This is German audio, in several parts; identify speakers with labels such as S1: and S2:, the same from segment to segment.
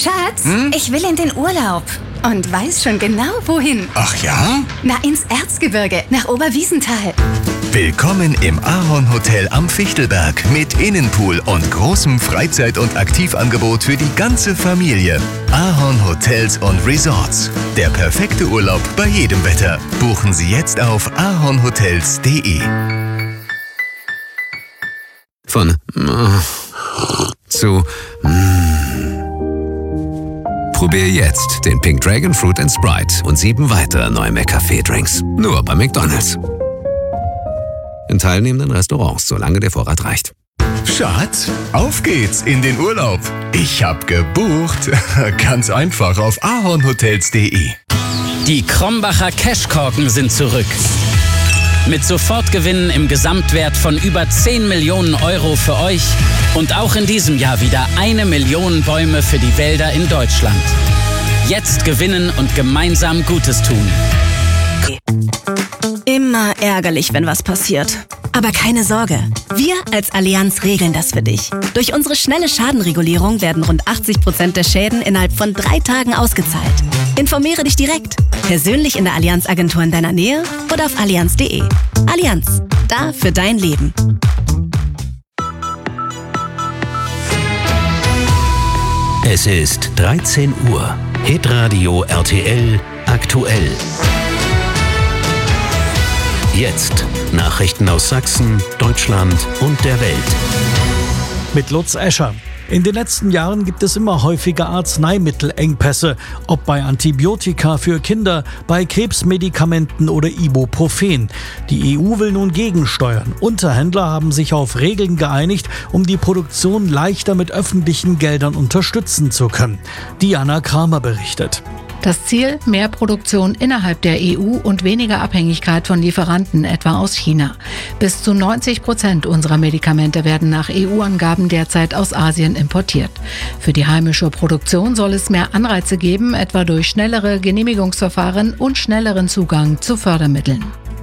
S1: Schatz, ich will in den Urlaub. Und weiß schon genau, wohin.
S2: Ach ja?
S1: Na, ins Erzgebirge, nach Oberwiesenthal.
S2: Willkommen im Ahorn Hotel am Fichtelberg mit Innenpool und großem Freizeit- und Aktivangebot für die ganze Familie. Ahorn Hotels und Resorts. Der perfekte Urlaub bei jedem Wetter. Buchen Sie jetzt auf ahornhotels.de.
S3: Von zu Probier jetzt den Pink Dragon Fruit & Sprite und 7 weitere neue McCafé-Drinks. Nur bei McDonald's. In teilnehmenden Restaurants, solange der Vorrat reicht.
S2: Schatz, auf geht's in den Urlaub. Ich hab gebucht. Ganz einfach auf ahornhotels.de.
S4: Die Krombacher Cashkorken sind zurück. Mit Sofortgewinnen im Gesamtwert von über 10 Millionen Euro für euch und auch in diesem Jahr wieder 1 Million Bäume für die Wälder in Deutschland. Jetzt gewinnen und gemeinsam Gutes tun.
S5: Immer ärgerlich, wenn was passiert. Aber keine Sorge, wir als Allianz regeln das für dich. Durch unsere schnelle Schadenregulierung werden rund 80% der Schäden innerhalb von 3 Tagen ausgezahlt. Informiere dich direkt, persönlich in der Allianz-Agentur in deiner Nähe oder auf allianz.de. Allianz, da für dein Leben.
S6: Es ist 13 Uhr. Hitradio RTL aktuell. Jetzt Nachrichten aus Sachsen, Deutschland und der Welt.
S7: Mit Lutz Escher. In den letzten Jahren gibt es immer häufiger Arzneimittelengpässe, ob bei Antibiotika für Kinder, bei Krebsmedikamenten oder Ibuprofen. Die EU will nun gegensteuern. Unterhändler haben sich auf Regeln geeinigt, um die Produktion leichter mit öffentlichen Geldern unterstützen zu können. Diana Kramer berichtet.
S8: Das Ziel: mehr Produktion innerhalb der EU und weniger Abhängigkeit von Lieferanten, etwa aus China. Bis zu 90% unserer Medikamente werden nach EU-Angaben derzeit aus Asien importiert. Für die heimische Produktion soll es mehr Anreize geben, etwa durch schnellere Genehmigungsverfahren und schnelleren Zugang zu Fördermitteln.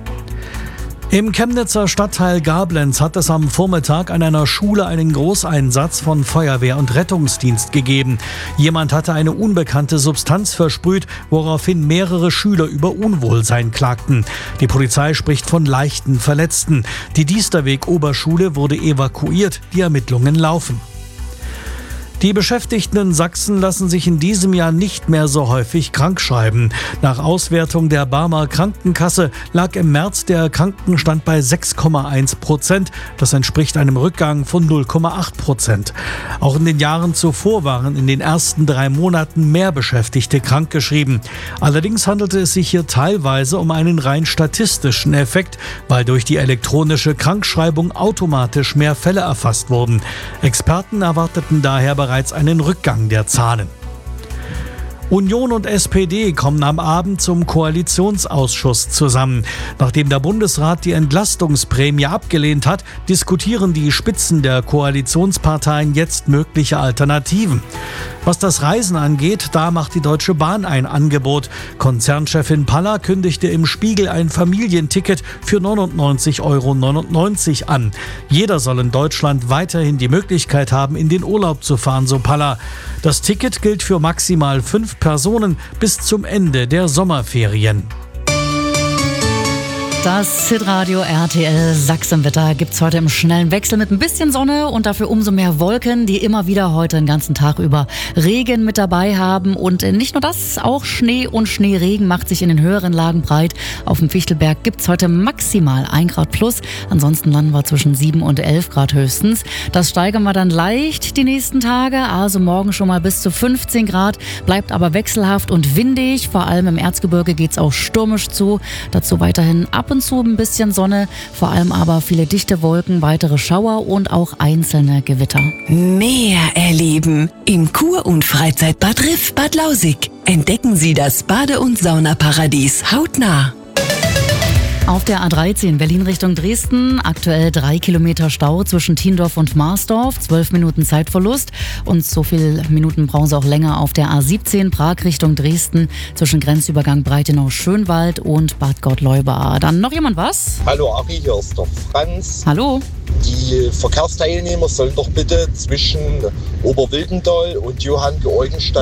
S7: Im Chemnitzer Stadtteil Gablenz hat es am Vormittag an einer Schule einen Großeinsatz von Feuerwehr und Rettungsdienst gegeben. Jemand hatte eine unbekannte Substanz versprüht, woraufhin mehrere Schüler über Unwohlsein klagten. Die Polizei spricht von leichten Verletzten. Die Diesterweg-Oberschule wurde evakuiert, die Ermittlungen laufen. Die Beschäftigten in Sachsen lassen sich in diesem Jahr nicht mehr so häufig krankschreiben. Nach Auswertung der Barmer Krankenkasse lag im März der Krankenstand bei 6,1%. Das entspricht einem Rückgang von 0,8%. Auch in den Jahren zuvor waren in den ersten 3 Monaten mehr Beschäftigte krankgeschrieben. Allerdings handelte es sich hier teilweise um einen rein statistischen Effekt, weil durch die elektronische Krankschreibung automatisch mehr Fälle erfasst wurden. Experten erwarteten daher bereits einen Rückgang der Zahlen. Union und SPD kommen am Abend zum Koalitionsausschuss zusammen. Nachdem der Bundesrat die Entlastungsprämie abgelehnt hat, diskutieren die Spitzen der Koalitionsparteien jetzt mögliche Alternativen. Was das Reisen angeht, da macht die Deutsche Bahn ein Angebot. Konzernchefin Palla kündigte im Spiegel ein Familienticket für 99,99 € an. Jeder soll in Deutschland weiterhin die Möglichkeit haben, in den Urlaub zu fahren, so Palla. Das Ticket gilt für maximal 5 Personen bis zum Ende der Sommerferien.
S9: Das Hitradio RTL Sachsenwetter gibt's heute im schnellen Wechsel mit ein bisschen Sonne und dafür umso mehr Wolken, die immer wieder heute den ganzen Tag über Regen mit dabei haben. Und nicht nur das, auch Schnee und Schneeregen macht sich in den höheren Lagen breit. Auf dem Fichtelberg gibt's heute maximal 1 Grad plus. Ansonsten landen wir zwischen 7 und 11 Grad höchstens. Das steigern wir dann leicht die nächsten Tage. Also morgen schon mal bis zu 15 Grad, bleibt aber wechselhaft und windig. Vor allem im Erzgebirge geht's auch stürmisch zu. Dazu weiterhin ab und zu ein bisschen Sonne, vor allem aber viele dichte Wolken, weitere Schauer und auch einzelne Gewitter.
S10: Meer erleben im Kur- und Freizeitbad Riff Bad Lausick. Entdecken Sie das Bade- und Saunaparadies hautnah.
S9: Auf der A13 Berlin Richtung Dresden, aktuell 3 Kilometer Stau zwischen Thiendorf und Marsdorf, 12 Minuten Zeitverlust und so viele Minuten brauchen Sie auch länger auf der A17 Prag Richtung Dresden zwischen Grenzübergang Breitenau-Schönwald und Bad Gottleuba. Dann noch jemand was?
S11: Hallo Ari, hier ist der Franz.
S9: Hallo.
S11: Die Verkehrsteilnehmer sollen doch bitte zwischen Oberwildental und Johanngeorgenstadt